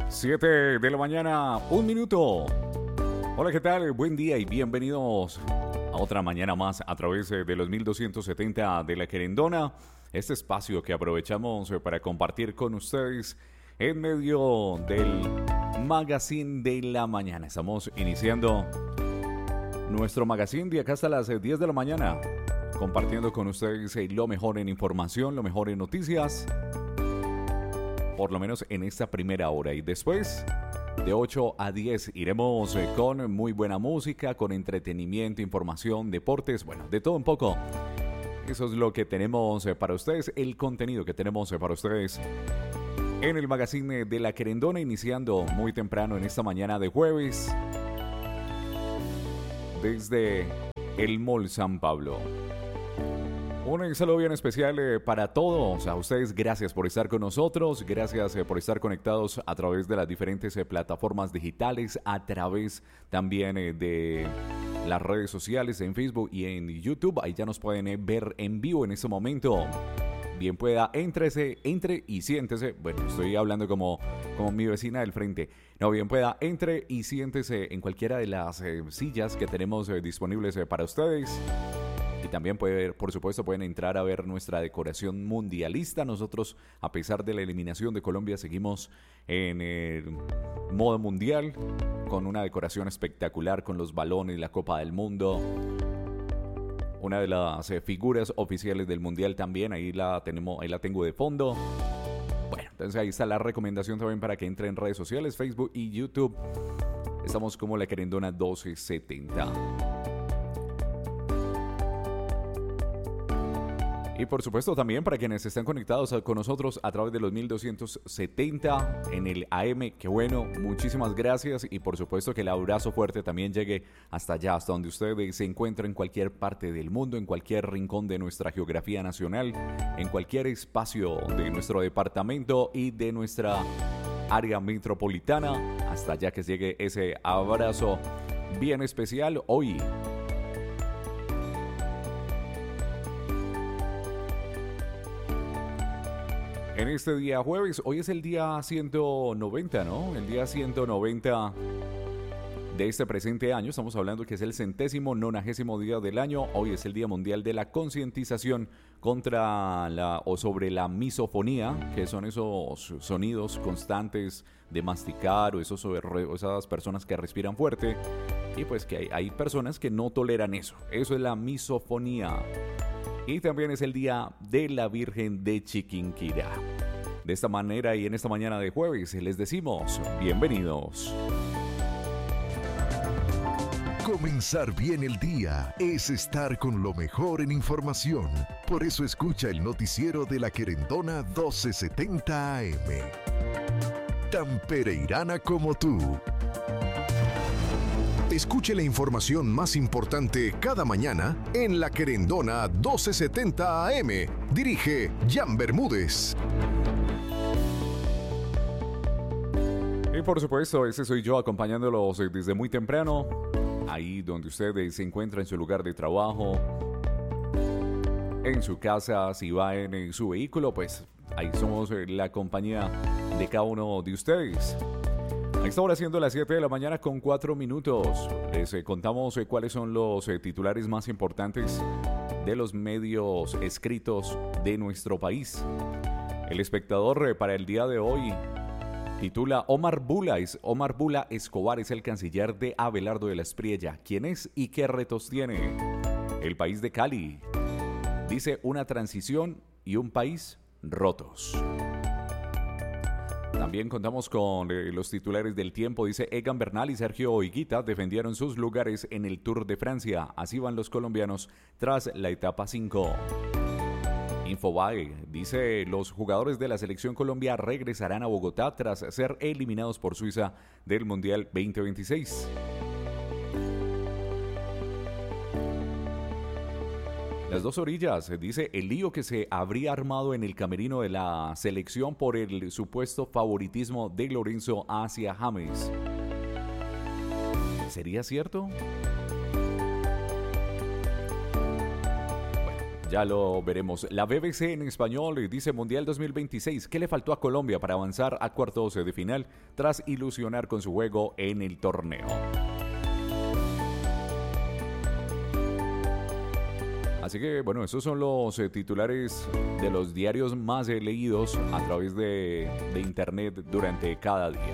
7 de la mañana, un minuto. Hola, ¿qué tal? Buen día y bienvenidos a otra mañana más a través de los 1270 de La Querendona. Este espacio que aprovechamos para compartir con ustedes en medio del Magazine de la Mañana. Estamos iniciando nuestro Magazine de acá hasta las 10 de la mañana, compartiendo con ustedes lo mejor en información, lo mejor en noticias, por lo menos en esta primera hora. Y después, de 8 a 10, iremos con muy buena música, con entretenimiento, información, deportes, bueno, de todo un poco. Eso es lo que tenemos para ustedes, el contenido que tenemos para ustedes en el Magazine de La Querendona, iniciando muy temprano en esta mañana de jueves, desde el Mall San Pablo. Un saludo bien especial para todos, a ustedes, gracias por estar con nosotros, gracias por estar conectados a través de las diferentes plataformas digitales, a través también de las redes sociales en Facebook y en YouTube. Ahí ya nos pueden ver en vivo en este momento. Bien pueda, entre y siéntese. Bueno, estoy hablando como mi vecina del frente. No, bien pueda, entre y siéntese en cualquiera de las sillas que tenemos disponibles para ustedes. Y también por supuesto, pueden entrar a ver nuestra decoración mundialista. Nosotros, a pesar de la eliminación de Colombia, seguimos en el modo mundial, con una decoración espectacular, con los balones, la Copa del Mundo. Una de las figuras oficiales del mundial también, ahí la tengo de fondo. Bueno, entonces ahí está la recomendación también para que entre en redes sociales, Facebook y YouTube. Estamos como La Querendona 1270. Y por supuesto también para quienes están conectados con nosotros a través de los 1270 en el AM, qué bueno, muchísimas gracias. Y por supuesto que el abrazo fuerte también llegue hasta allá, hasta donde ustedes se encuentren, en cualquier parte del mundo, en cualquier rincón de nuestra geografía nacional, en cualquier espacio de nuestro departamento y de nuestra área metropolitana, hasta allá que llegue ese abrazo bien especial hoy. En este día jueves, hoy es el día 190, ¿no? El día 190 de este presente año. Estamos hablando que es el 190º día del año. Hoy es el Día Mundial de la Concientización contra sobre la misofonía, que son esos sonidos constantes de masticar o esas personas que respiran fuerte. Y pues que hay personas que no toleran eso. Eso es la misofonía. Y también es el Día de la Virgen de Chiquinquirá. De esta manera y en esta mañana de jueves les decimos bienvenidos. Comenzar bien el día es estar con lo mejor en información. Por eso escucha el noticiero de La Querendona 1270 AM. Tan pereirana como tú. Escuche la información más importante cada mañana en La Querendona 1270 AM. Dirige Jan Bermúdez. Y por supuesto, ese soy yo acompañándolos desde muy temprano. Ahí donde usted se encuentra en su lugar de trabajo, en su casa, si va en su vehículo, pues ahí somos la compañía de cada uno de ustedes. A esta hora siendo las 7 de la mañana con 4 minutos, les contamos cuáles son los titulares más importantes de los medios escritos de nuestro país. El Espectador para el día de hoy titula Omar Bula Escobar es el canciller de Abelardo de la Espriella. ¿Quién es y qué retos tiene? El País de Cali dice una transición y un país rotos. También contamos con los titulares del Tiempo. Dice Egan Bernal y Sergio Higuita defendieron sus lugares en el Tour de Francia. Así van los colombianos tras la etapa 5. Infobae dice los jugadores de la Selección Colombia regresarán a Bogotá tras ser eliminados por Suiza del Mundial 2026. Las dos orillas, dice el lío que se habría armado en el camerino de la selección por el supuesto favoritismo de Lorenzo hacia James. ¿Sería cierto? Ya lo veremos. La BBC en español dice Mundial 2026. ¿Qué le faltó a Colombia para avanzar a cuartos de final tras ilusionar con su juego en el torneo? Así que, bueno, estos son los titulares de los diarios más leídos a través de internet durante cada día.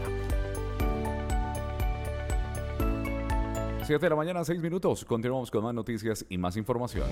7 de la mañana, 6 minutos. Continuamos con más noticias y más información.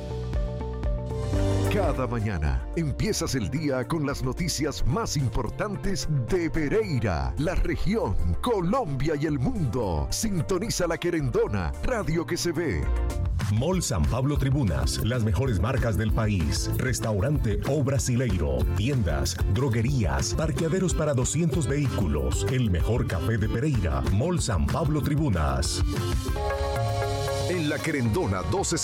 Cada mañana empiezas el día con las noticias más importantes de Pereira, la región, Colombia y el mundo. Sintoniza La Querendona, radio que se ve. Mall San Pablo Tribunas, las mejores marcas del país. Restaurante O Brasileiro, tiendas, droguerías, parqueaderos para 200 vehículos. El mejor café de Pereira, Mall San Pablo Tribunas. En La Querendona 12